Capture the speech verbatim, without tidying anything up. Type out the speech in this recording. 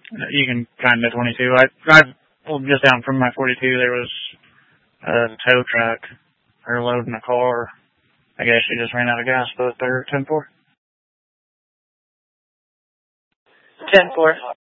You can kind of twenty-two. I, I well, just down from my forty-two, there was a tow truck, or loading a car. I guess she just ran out of gas, but they're ten four. ten four.